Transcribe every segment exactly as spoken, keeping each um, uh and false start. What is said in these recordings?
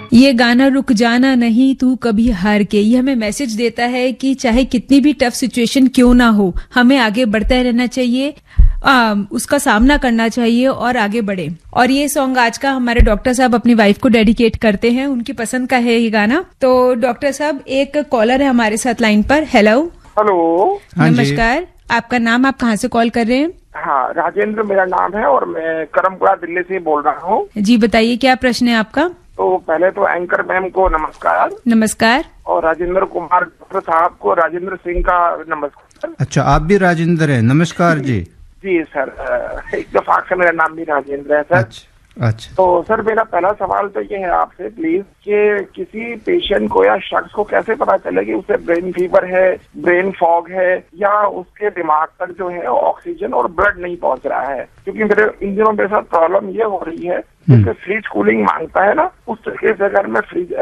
ये गाना रुक जाना नहीं तू कभी हार के, ये हमें मैसेज देता है कि चाहे कितनी भी टफ सिचुएशन क्यों ना हो, हमें आगे बढ़ता रहना चाहिए, आ, उसका सामना करना चाहिए और आगे बढ़े। और ये सॉन्ग आज का हमारे डॉक्टर साहब अपनी वाइफ को डेडिकेट करते हैं, उनकी पसंद का है ये गाना। तो डॉक्टर साहब, एक कॉलर है हमारे साथ लाइन पर। हेलो हेलो, नमस्कार, आपका नाम, आप कहाँ से कॉल कर रहे हैं? हाँ, राजेंद्र मेरा नाम है और मैं करमपुरा दिल्ली से बोल रहा हूँ। जी बताइए, क्या प्रश्न है आपका? तो पहले तो एंकर मैम को नमस्कार। नमस्कार। और राजेंद्र कुमार डॉक्टर साहब को राजेंद्र सिंह का नमस्कार। अच्छा, आप भी राजेंद्र हैं? नमस्कार जी। जी सर, इत्तेफाक से मेरा नाम भी राजेंद्र है सर। अच्छा अच्छा। तो सर, मेरा पहला सवाल तो ये है आपसे प्लीज कि किसी पेशेंट को या शख्स को कैसे पता चले कि उसे ब्रेन फीवर है, ब्रेन फॉग है, या उसके दिमाग तक जो है ऑक्सीजन और ब्लड नहीं पहुंच रहा है? क्योंकि मेरे इन दिनों मेरे साथ प्रॉब्लम ये हो रही है, जैसे फ्रीज कूलिंग मांगता है ना, उस तरीके से अगर मैं फ्रीज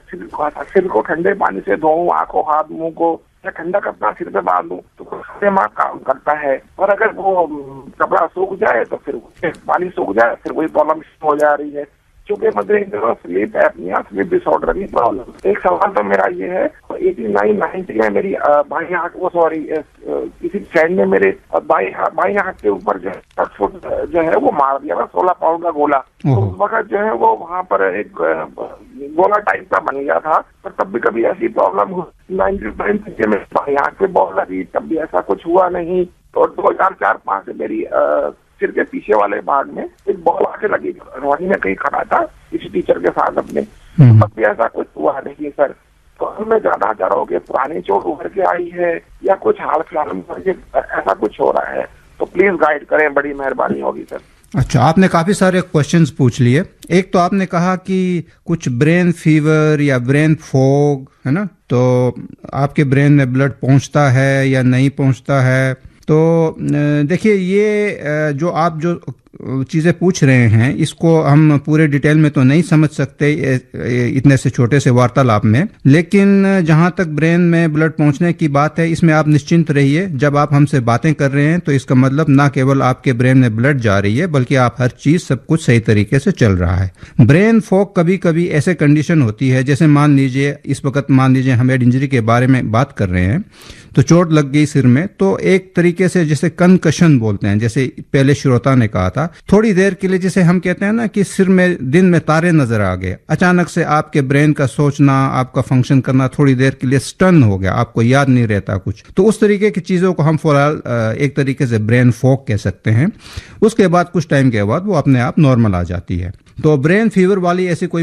सिर को ठंडे पानी से धोऊं, आंखों हाथ मुंह को या ठंडा कपड़ा सिर पे बांधूं तो दिमाग काम करता है। और अगर वो कपड़ा सूख जाए तो फिर पानी सूख जाए, फिर वही प्रॉब्लम हो जा रही है। चूंकि मुझे स्लीप एपनिया, स्लीप डिसऑर्डर की प्रॉब्लम। एक सवाल तो मेरा ये है, एटी नाइन नाइनटी में मेरी बाई हाथ वो सॉरी किसी फ्रेंड ने मेरे बाई बाई हाथ के ऊपर जो है फुट जो है वो मार दिया था, सोलह पाउंड का गोला। तो उस वक्त जो है वो वहाँ पर एक गोला टाइप का बन गया था। पर तब भी कभी ऐसी प्रॉब्लम हुई नाइनटी में बाई हाथ पे बॉल लगी, तब भी ऐसा कुछ हुआ नहीं। तो दो हजार चार पाँच से मेरी सिर के पीछे वाले भाग में एक बॉल आके लगी, रोनी में कहीं खड़ा था किसी टीचर के साथ अपने, तब भी ऐसा कुछ हुआ नहीं सर। तो अब मैं जानना चाह रहा हूँ कि पुरानी चोट उभर के आई है या कुछ हाल फिलहाल में ऐसा कुछ हो रहा है, तो प्लीज गाइड करें, बड़ी मेहरबानी होगी सर। अच्छा, आपने काफी सारे क्वेश्चंस पूछ लिए। एक तो आपने कहा कि कुछ ब्रेन फीवर या ब्रेन फॉग है ना, तो आपके ब्रेन में ब्लड पहुंचता है या नहीं पहुंचता है। तो देखिए, ये जो आप जो चीज़ें पूछ रहे हैं इसको हम पूरे डिटेल में तो नहीं समझ सकते इतने से छोटे से वार्तालाप में, लेकिन जहां तक ब्रेन में ब्लड पहुंचने की बात है, इसमें आप निश्चिंत रहिए। जब आप हमसे बातें कर रहे हैं तो इसका मतलब ना केवल आपके ब्रेन में ब्लड जा रही है, बल्कि आप हर चीज सब कुछ सही तरीके से चल रहा है। ब्रेन फॉग कभी कभी ऐसे कंडीशन होती है, जैसे मान लीजिए इस वक्त मान लीजिए हम हेड इंजरी के बारे में बात कर रहे हैं, तो चोट लग गई सिर में, तो एक तरीके से जैसे कंकशन बोलते हैं, जैसे पहले श्रोता ने कहा था, थोड़ी देर के लिए जैसे हम कहते हैं ना कि सिर में दिन में तारे नजर आ गए, अचानक से आपके ब्रेन का सोचना, आपका फंक्शन करना थोड़ी देर के लिए स्टन हो गया, आपको याद नहीं रहता कुछ, तो उस तरीके की चीजों को हम फिलहाल एक तरीके से ब्रेन फॉग कह सकते हैं। उसके बाद कुछ टाइम के बाद वो अपने आप नॉर्मल आ जाती है। तो ब्रेन फीवर वाली ऐसी कोई